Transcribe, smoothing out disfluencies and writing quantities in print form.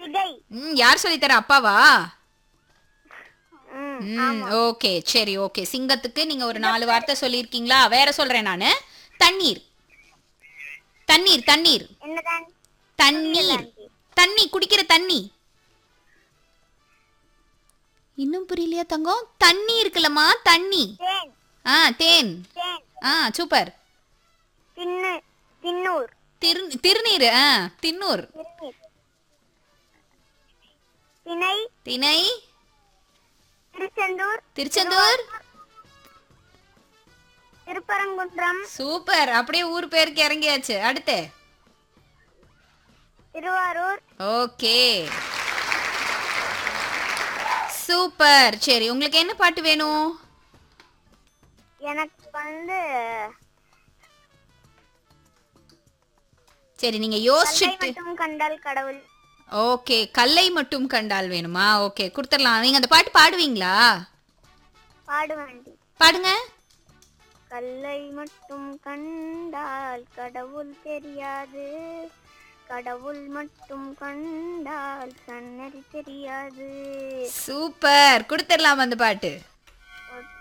சிகை. யார் சொல்லி தர, அப்பாவா? ஆமா. ஓகே, சரி, ஓகே. சிங்கத்துக்கு நீங்க ஒரு 4 வார்த்தை சொல்லியிருக்கீங்களா? வேற சொல்றேன் நானு. தண்ணீர். தண்ணீர், தண்ணீர். என்னதான்? தண்ணீர். தண்ணி, குடிக்கிற தண்ணி. இன்னும் புரியலையா தங்கம்? தண்ணி இருக்குல்லம்மா, தண்ணி. தேன். தேன். தேன். சூப்பர். தின்னூர். திருநீர். தின்னூர். திணை. திணை. திருச்செந்தூர். திருச்செந்தூர். திருப்பரங்குன்றம். சூப்பர். அப்படியே ஊர் பேருக்கு இறங்கியாச்சு. அடுத்து திருவாரூர். Okay, super. சரி, உங்களுக்கு என்ன பாட்டு வேணும்? எனக்கு சரி, நீங்க கல்லை யோசிச்சுட்டு. மட்டும் கண்டால் கடவுள். ஓகே, கல்லை மட்டும் கண்டால் வேணுமா? ஓகே, கொடுத்துடலாம். நீங்க அந்த பாட்டு பாடுவீங்களா? பாடுவேண்டி. பாடுங்க. கல்லை மட்டும் கண்டால் கடவுள் தெரியாது, கடவுள் மட்டும் கண்டால் கண்ணறி தெரியாது. சூப்பர், கொடுத்துடலாம் அந்த பாட்டு.